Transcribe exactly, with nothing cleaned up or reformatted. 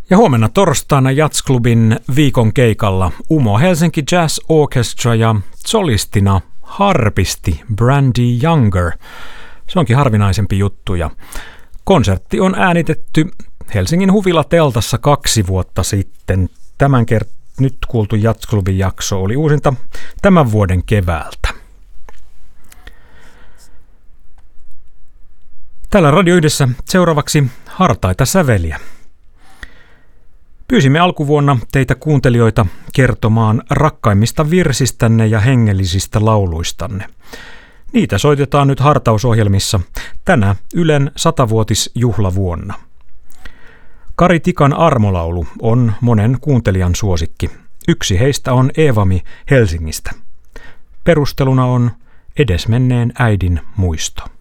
Ja huomenna torstaina Jazzklubin viikon keikalla Umo Helsinki Jazz Orchestra ja solistina harpisti Brandy Younger. Se onkin harvinaisempi juttu ja konsertti on äänitetty Helsingin Huvila-teltassa kaksi vuotta sitten. Tämän kert- nyt kuultu Jazzklubin jakso oli uusinta tämän vuoden keväältä. Täällä Radio Yhdessä seuraavaksi hartaita säveliä. Pyysimme alkuvuonna teitä kuuntelijoita kertomaan rakkaimmista virsistänne ja hengellisistä lauluistanne. Niitä soitetaan nyt hartausohjelmissa tänä Ylen satavuotisjuhlavuonna. Kari Tikan armolaulu on monen kuuntelijan suosikki. Yksi heistä on Eevami Helsingistä. Perusteluna on edesmenneen äidin muisto.